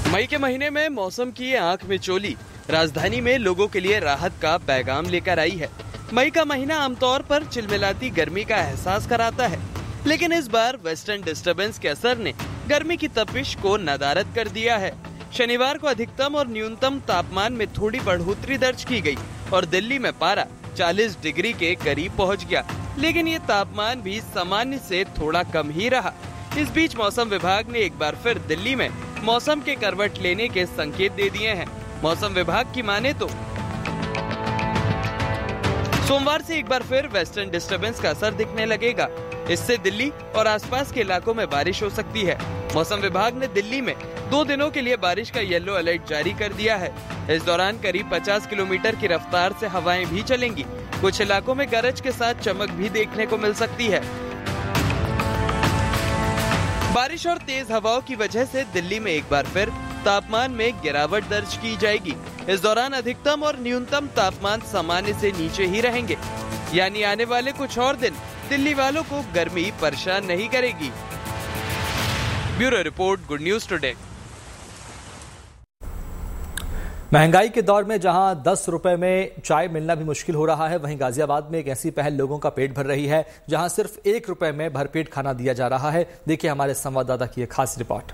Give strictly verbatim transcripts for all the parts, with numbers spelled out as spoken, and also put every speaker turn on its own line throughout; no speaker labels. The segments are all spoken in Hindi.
मई के महीने में मौसम की आंख में चोली राजधानी में लोगों के लिए राहत का पैगाम लेकर आई है। मई का महीना आमतौर पर चिलमिलाती गर्मी का एहसास कराता है, लेकिन इस बार वेस्टर्न डिस्टर्बेंस के असर ने गर्मी की तपिश को नदारद कर दिया है। शनिवार को अधिकतम और न्यूनतम तापमान में थोड़ी बढ़ोतरी दर्ज की गई और दिल्ली में पारा चालीस डिग्री के करीब पहुंच गया, लेकिन ये तापमान भी सामान्य से थोड़ा कम ही रहा। इस बीच मौसम विभाग ने एक बार फिर दिल्ली में मौसम के करवट लेने के संकेत दे दिए हैं। मौसम विभाग की माने तो सोमवार से एक बार फिर वेस्टर्न डिस्टर्बेंस का असर दिखने लगेगा। इससे दिल्ली और आसपास के इलाकों में बारिश हो सकती है। मौसम विभाग ने दिल्ली में दो दिनों के लिए बारिश का येलो अलर्ट जारी कर दिया है। इस दौरान करीब पचास किलोमीटर की रफ्तार से हवाएं भी चलेंगी। कुछ इलाकों में गरज के साथ चमक भी देखने को मिल सकती है। बारिश और तेज हवाओं की वजह से दिल्ली में एक बार फिर तापमान में गिरावट दर्ज की जाएगी। इस दौरान अधिकतम और न्यूनतम तापमान सामान्य से नीचे ही रहेंगे, यानी आने वाले कुछ और दिन दिल्ली वालों को गर्मी परेशान नहीं करेगी। Bureau report, good news today.
महंगाई के दौर में जहां दस रुपए में चाय मिलना भी मुश्किल हो रहा है, वहीं गाजियाबाद में एक ऐसी पहल लोगों का पेट भर रही है जहां सिर्फ एक रुपए में भरपेट खाना दिया जा रहा है। देखिए हमारे संवाददाता की एक खास रिपोर्ट।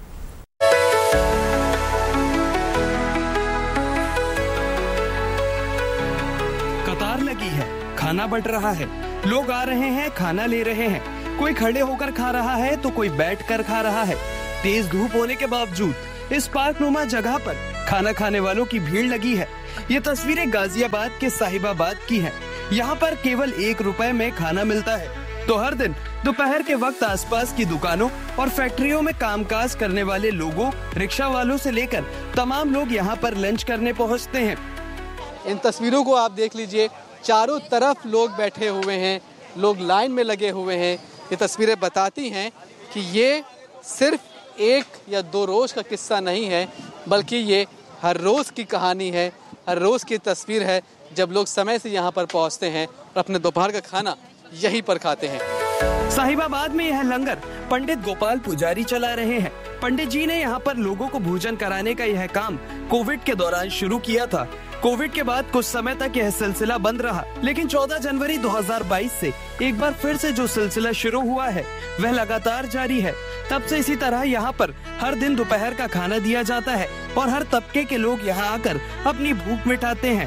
कतार लगी है, खाना बंट रहा है, लोग आ रहे हैं, खाना ले रहे हैं। कोई खड़े होकर खा रहा है तो कोई बैठकर खा रहा है। तेज धूप होने के बावजूद इस पार्क नुमा जगह पर खाना खाने वालों की भीड़ लगी है। ये तस्वीरें गाजियाबाद के साहिबाबाद की हैं। यहाँ पर केवल एक रुपए में खाना मिलता है, तो हर दिन दोपहर के वक्त आसपास की दुकानों और फैक्ट्रियों में कामकाज करने वाले लोगों, रिक्शा वालों से लेकर तमाम लोग यहाँ पर लंच करने पहुँचते हैं।
इन तस्वीरों को आप देख लीजिए, चारों तरफ लोग बैठे हुए हैं, लोग लाइन में लगे हुए हैं। ये तस्वीरें बताती हैं कि ये सिर्फ एक या दो रोज का किस्सा नहीं है, बल्कि ये हर रोज की कहानी है, हर रोज की तस्वीर है, जब लोग समय से यहाँ पर पहुँचते हैं और अपने दोपहर का खाना यहीं पर खाते हैं।
साहिबाबाद में यह लंगर पंडित गोपाल पुजारी चला रहे हैं। पंडित जी ने यहाँ पर लोगों को भोजन कराने का यह काम कोविड के दौरान शुरू किया था। कोविड के बाद कुछ समय तक यह सिलसिला बंद रहा, लेकिन चौदह जनवरी दो हज़ार बाईस से एक बार फिर से जो सिलसिला शुरू हुआ है वह लगातार जारी है। तब से इसी तरह यहाँ पर हर दिन दोपहर का खाना दिया जाता है और हर तबके के लोग यहाँ आकर अपनी भूख मिटाते हैं।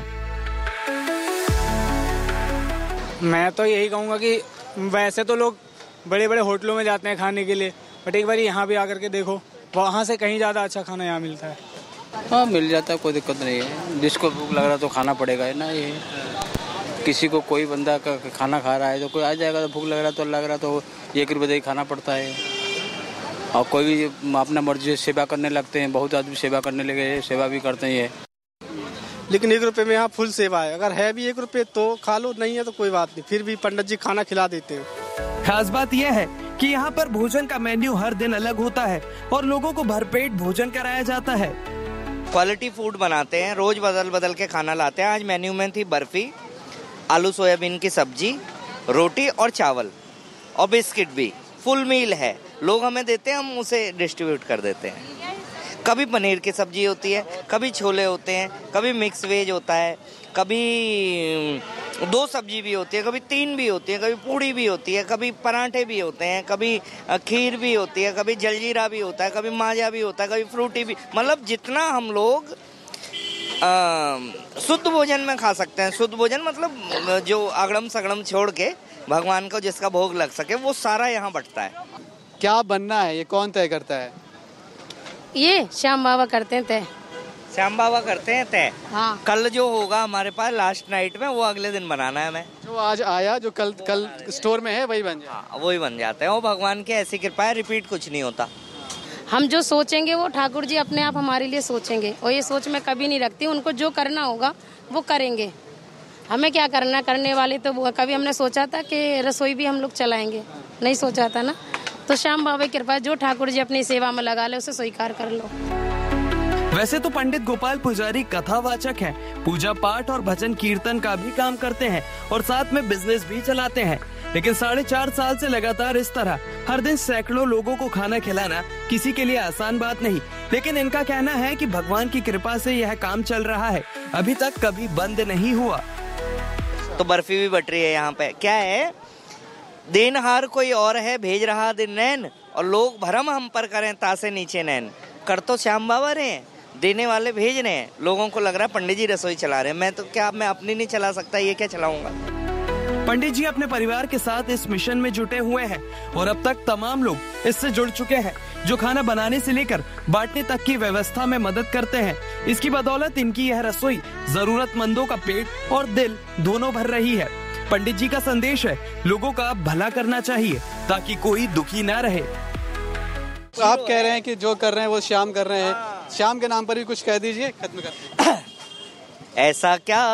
मैं तो यही कहूँगा कि वैसे तो लोग बड़े बड़े होटलों में जाते हैं खाने के लिए, बट एक बार यहाँ भी आकर के देखो, वहाँ से कहीं ज़्यादा अच्छा खाना यहाँ मिलता है।
हाँ, मिल जाता है, कोई दिक्कत नहीं है। जिसको भूख लग रहा है तो खाना पड़ेगा है ना। ये किसी को कोई बंदा का खाना खा रहा है तो कोई आ जाएगा, तो भूख लग रहा है तो लग रहा तो एक रुपये दे खाना पड़ता है। और कोई भी अपना मर्जी से सेवा करने लगते हैं, बहुत आदमी सेवा करने लगे, सेवा भी करते हैं।
लेकिन एक रुपये में यहाँ फुल सेवा है। अगर है भी एक रुपये तो खा लो, नहीं है तो कोई बात नहीं, फिर भी पंडित जी खाना खिला देते हैं।
खास बात यह है कि यहाँ पर भोजन का मेन्यू हर दिन अलग होता है और लोगों को भरपेट भोजन कराया जाता है।
क्वालिटी फूड बनाते हैं, रोज बदल बदल के खाना लाते हैं। आज मेन्यू में थी बर्फी, आलू सोयाबीन की सब्जी, रोटी और चावल और बिस्किट भी। फुल मील है, लोग हमें देते हैं, हम उसे डिस्ट्रीब्यूट कर देते हैं। कभी पनीर की सब्जी होती है, कभी छोले होते हैं, कभी मिक्स वेज होता है, कभी दो सब्जी भी होती है, कभी तीन भी होती है, कभी पूड़ी भी होती है, कभी पराठे भी होते हैं, कभी खीर भी होती है, कभी जलजीरा भी होता है, कभी माजा भी होता है, कभी फ्रूटी भी। मतलब जितना हम लोग शुद्ध भोजन में खा सकते हैं, शुद्ध भोजन मतलब जो अगड़म सगड़म छोड़ के भगवान को जिसका भोग लग सके, वो सारा यहाँ बंटता है।
क्या बनना है ये कौन तय करता है?
ये श्याम बाबा करते हैं तय।
श्याम बाबा करते हैं तय।
हाँ।
कल जो होगा हमारे पास लास्ट नाइट में, वो अगले दिन बनाना है हमें।
जो आज आया, जो कल कल स्टोर में है, वही बन जाए।
हाँ, वही बन जाते हैं। वो भगवान की ऐसी कृपा है, रिपीट कुछ नहीं होता।
हम जो सोचेंगे वो ठाकुर जी अपने आप हमारे लिए सोचेंगे, और ये सोच मैं कभी नहीं रखती। उनको जो करना होगा वो करेंगे। हमें क्या करना, करने वाले तो कभी हमने सोचा था कि रसोई भी हम लोग चलाएंगे, नहीं सोचा था ना। तो श्याम बाबा की कृपा, जो ठाकुर जी अपनी सेवा में लगा ले उसे स्वीकार कर लो।
वैसे तो पंडित गोपाल पुजारी कथावाचक हैं, पूजा पाठ और भजन कीर्तन का भी काम करते हैं और साथ में बिजनेस भी चलाते हैं। लेकिन साढ़े चार साल से लगातार इस तरह हर दिन सैकड़ों लोगों को खाना खिलाना किसी के लिए आसान बात नहीं। लेकिन इनका कहना है कि भगवान की कृपा से यह काम चल रहा है, अभी तक कभी बंद नहीं हुआ।
तो बर्फी भी बट रही है यहाँ पे। क्या है, देनहार कोई और है, भेज रहा दिन नैन, और लोग भरम हम पर करें तासे नीचे नैन। कर तो श्याम बाबा रहे हैं, देने वाले भेज रहे हैं। लोगों को लग रहा है पंडित जी रसोई चला रहे हैं। मैं तो क्या, मैं अपनी नहीं चला सकता, ये क्या चलाऊंगा।
पंडित जी अपने परिवार के साथ इस मिशन में जुटे हुए हैं और अब तक तमाम लोग इससे जुड़ चुके हैं, जो खाना बनाने से लेकर बांटने तक की व्यवस्था में मदद करते हैं। इसकी बदौलत इनकी यह रसोई जरूरतमंदों का पेट और दिल दोनों भर रही है। पंडित जी का संदेश है, लोगों का भला करना चाहिए ताकि कोई दुखी ना रहे।
आप कह रहे हैं कि जो कर रहे हैं वो श्याम कर रहे हैं, श्याम के नाम पर भी कुछ कह दीजिए, खत्म कर।
ऐसा क्या